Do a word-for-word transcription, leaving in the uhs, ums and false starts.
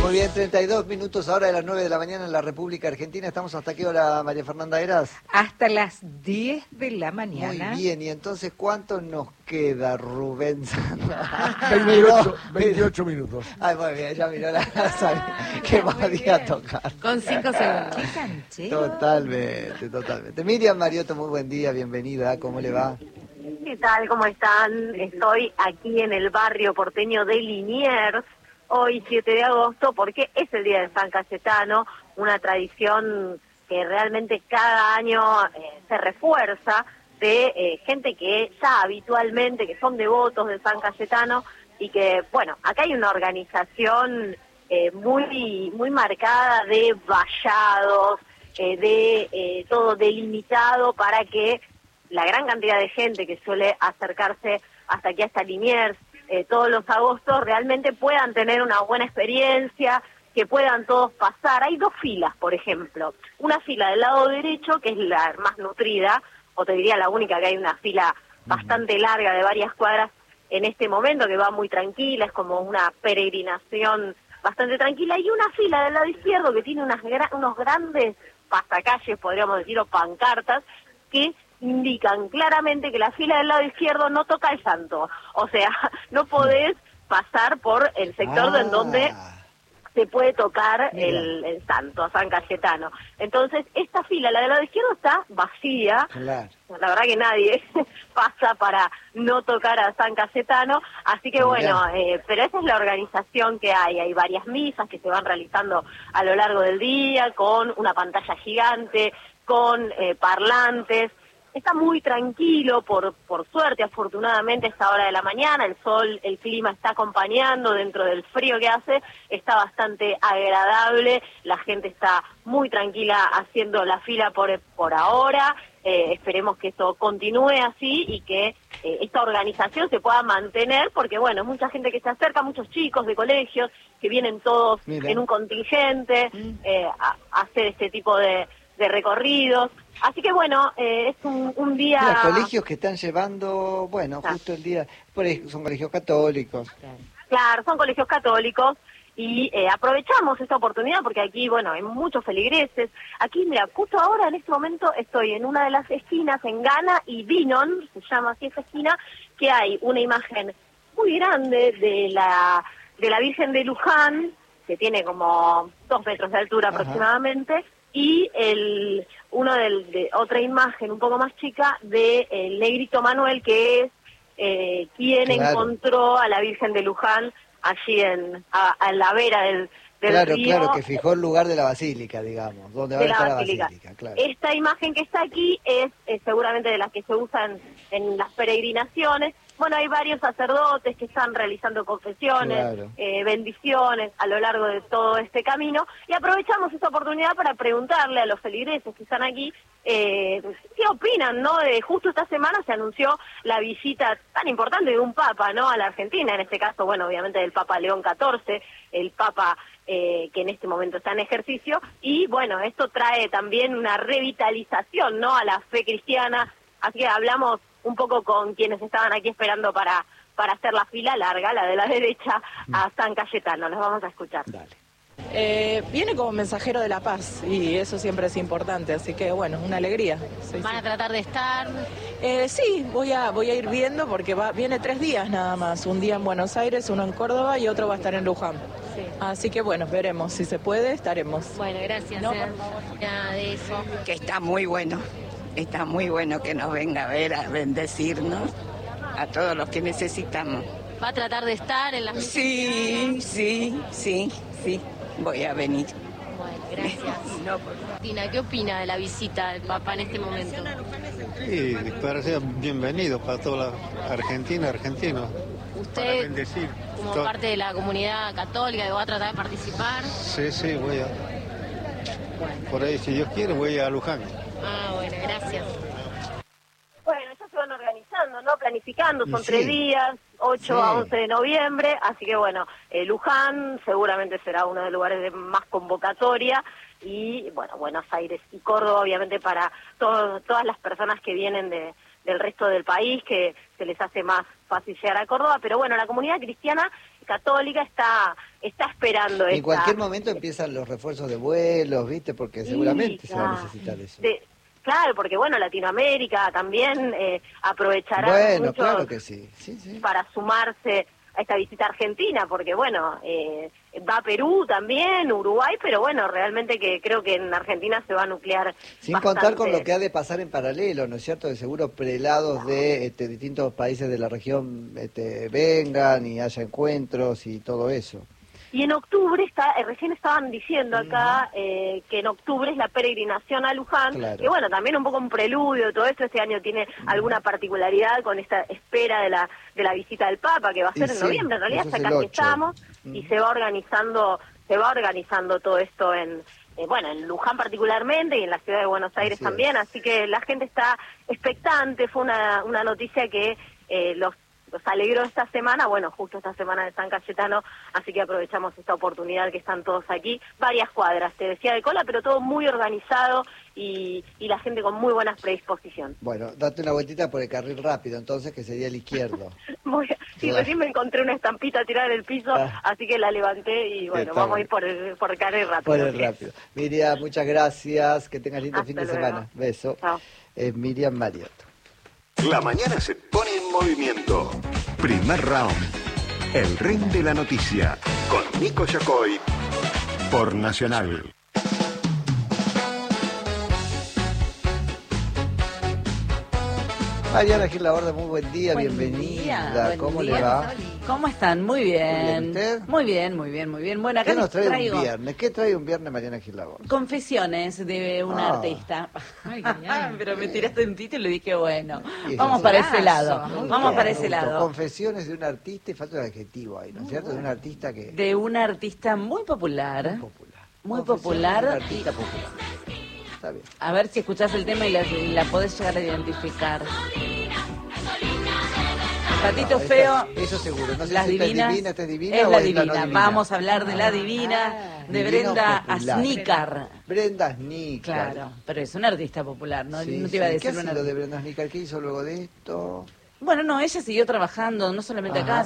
Muy bien, treinta y dos minutos ahora de las nueve de la mañana en la República Argentina. ¿Estamos hasta qué hora, María Fernanda Heras? Hasta las diez de la mañana. Muy bien, y entonces, ¿cuánto nos queda, Rubén? veintiocho, veintiocho minutos. Ay, muy bien, ya miró la casa que podía tocar. Con cinco segundos. Qué canchero. Totalmente, totalmente. Miriam Mariotto, muy buen día, bienvenida, ¿cómo le va? ¿Qué tal? ¿Cómo están? Estoy aquí en el barrio porteño de Liniers, hoy siete de agosto, porque es el día de San Cayetano, una tradición que realmente cada año eh, se refuerza de eh, gente que ya habitualmente, que son devotos de San Cayetano, y que, bueno, acá hay una organización eh, muy, muy marcada de vallados, eh, de eh, todo delimitado para que la gran cantidad de gente que suele acercarse hasta aquí, hasta Liniers, eh, todos los agostos, realmente puedan tener una buena experiencia, que puedan todos pasar. Hay dos filas, por ejemplo. Una fila del lado derecho, que es la más nutrida, o te diría la única, que hay una fila bastante larga de varias cuadras en este momento, que va muy tranquila, es como una peregrinación bastante tranquila, y una fila del lado izquierdo que tiene unas gra- unos grandes pasacalles, podríamos decir, o pancartas, que indican claramente que la fila del lado izquierdo no toca el santo. O sea, no podés pasar por el sector Ah. en donde se puede tocar el, el santo, a San Cayetano. Entonces, esta fila, la del lado izquierdo, está vacía. Claro. La verdad que nadie pasa para no tocar a San Cayetano, así que bueno, eh, pero esa es la organización que hay. Hay varias misas que se van realizando a lo largo del día, con una pantalla gigante, con eh, parlantes. Está muy tranquilo, por por suerte, afortunadamente, a esta hora de la mañana, el sol, el clima está acompañando dentro del frío que hace, está bastante agradable, la gente está muy tranquila haciendo la fila por, por ahora, eh, esperemos que esto continúe así y que eh, esta organización se pueda mantener, porque bueno, mucha gente que se acerca, muchos chicos de colegios que vienen todos Mira. en un contingente eh, a, a hacer este tipo de de recorridos, así que bueno, eh, es un, un día... Los colegios que están llevando, bueno, Ah. justo el día, por ahí son colegios católicos. Claro, son colegios católicos y eh, aprovechamos esta oportunidad porque aquí, bueno, hay muchos feligreses. Aquí, mira, justo ahora en este momento estoy en una de las esquinas, en Gana y Vinon, se llama así esa esquina, que hay una imagen muy grande de la, de la Virgen de Luján, que tiene como dos metros de altura Ajá. aproximadamente, y el uno del, de otra imagen un poco más chica de el Negrito Manuel, que es eh, quien Claro. encontró a la Virgen de Luján allí en a, a la vera del, del Claro, río, claro, que fijó el lugar de la basílica, digamos, donde va a de la estar la basílica. basílica, claro. Esta imagen que está aquí es, es seguramente de las que se usan en las peregrinaciones. Bueno, hay varios sacerdotes que están realizando confesiones, Claro. eh, bendiciones a lo largo de todo este camino, y aprovechamos esta oportunidad para preguntarle a los feligreses que están aquí eh, qué opinan, ¿no? De justo esta semana se anunció la visita tan importante de un papa, ¿no? A la Argentina, en este caso, bueno, obviamente del Papa León catorce, el papa eh, que en este momento está en ejercicio, y bueno, esto trae también una revitalización, ¿no? A la fe cristiana, así que hablamos un poco con quienes estaban aquí esperando para para hacer la fila larga, la de la derecha, a San Cayetano. Los vamos a escuchar. Dale. Eh, viene como mensajero de la paz y eso siempre es importante, así que bueno, una alegría. Sí, Van sí. a tratar de estar. Eh, sí, voy a voy a ir viendo porque va, viene tres días nada más, un día en Buenos Aires, uno en Córdoba y otro va a estar en Luján. Sí. Así que bueno, veremos, si se puede, estaremos. Bueno, gracias. No, eh. por favor. Nada de eso. Que está muy bueno, está muy bueno que nos venga a ver, a bendecirnos a todos los que necesitamos. Va a tratar de estar en la... Sí, sí, sí, sí, voy a venir. Bueno, gracias. No, por favor. Tina, ¿qué opina de la visita del Papa en este momento? Sí, para ser bienvenido para toda la Argentina, argentinos. Para Usted, bendecir. como To- parte de la comunidad católica, va a tratar de participar. Sí, sí, voy a... Por ahí, si Dios quiere, voy a Luján. Ah, bueno, gracias. Bueno, ya se van organizando, ¿no? Planificando, son Y tres sí. días, ocho Sí. a once de noviembre, así que bueno, eh, Luján seguramente será uno de los lugares de más convocatoria, y bueno, Buenos Aires y Córdoba, obviamente, para todo- todas las personas que vienen de, del resto del país, que se les hace más fácil llegar a Córdoba, pero bueno, la comunidad cristiana católica está está esperando En esta, cualquier momento empiezan los refuerzos de vuelos, ¿viste? Porque seguramente Sí, se va a claro. necesitar eso. de- claro, porque bueno, Latinoamérica también eh, aprovechará Bueno, mucho claro que sí. Sí, sí. para sumarse a esta visita argentina, porque bueno, eh, va a Perú también, Uruguay, pero bueno, realmente que creo que en Argentina se va a nuclear Sin bastante. contar con lo que ha de pasar en paralelo, ¿no es cierto? De seguro prelados de este, distintos países de la región este, vengan y haya encuentros y todo eso. Y en octubre, está, eh, recién estaban diciendo acá eh, que en octubre es la peregrinación a Luján, Claro. que bueno, también un poco un preludio de todo esto. Este año tiene alguna particularidad con esta espera de la de la visita del Papa, que va a Y ser en sí, noviembre, en realidad eso es hasta el acá que ocho. estamos, Mm. y se va organizando, se va organizando todo esto en... Eh, bueno, en Luján particularmente y en la ciudad de Buenos Aires Así es. también, así que la gente está expectante. Fue una, una noticia que eh, los, los alegró esta semana, bueno, justo esta semana de San Cayetano, así que aprovechamos esta oportunidad que están todos aquí, varias cuadras, te decía de cola, pero todo muy organizado y, y la gente con muy buena predisposición. Bueno, date una vueltita por el carril rápido, entonces, que sería el izquierdo. Muy, sí, Claro. recién me encontré una estampita tirada en el piso, Ah. así que la levanté y bueno, Está vamos a bueno. ir por el, por el carril rápido. Por el rápido. Miriam, muchas gracias. Que tengas lindo Hasta fin de luego. semana. Beso. Chao. Es Miriam Mariotto. La mañana se pone en movimiento. Primer round. El ring de la noticia. Con Nico Yacoy. Por Nacional. Mariana Gil Laborda, muy buen día, Buen bienvenida. día, buen ¿Cómo día. le va? ¿Cómo están? Muy Muy bien, bien. ¿usted? Muy bien, muy bien, muy bien. Bueno, acá ¿Qué nos les trae traigo un viernes? ¿Qué trae un viernes Mariana Gil Laborda? confesiones de una Ah. artista. Ay, ay, ay. Pero me tiraste un título y le dije, bueno, Y vamos eso. para ese Golazo, lado. muy Vamos bien. para ese Punto. lado. Confesiones de un artista y falta un adjetivo ahí, ¿no es cierto? De un artista que De una artista muy popular. muy popular. Muy Confesiones popular. de un artista popular. Está bien. A ver si escuchás el tema y la, y la podés llegar a identificar. Patito No, esta- Feo. Eso seguro. No sé Las si esta divinas. es divina, esta es divina es o la es divina. la no divina. Vamos a hablar de la divina de Divina o Brenda popular. Asnícar. Brenda Asnícar. Claro, pero es una artista popular, no, Sí, no te iba a sí. decir ¿Qué ha una. sido de Brenda Asnícar? ¿Qué hizo luego de esto? Bueno, no, ella siguió trabajando, no solamente Ajá. acá,